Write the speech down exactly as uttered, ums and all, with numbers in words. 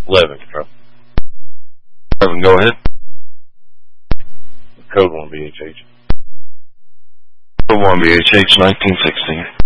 eleven, Control. eleven, go ahead. Code one B H H. Code one B H H, nineteen sixteen.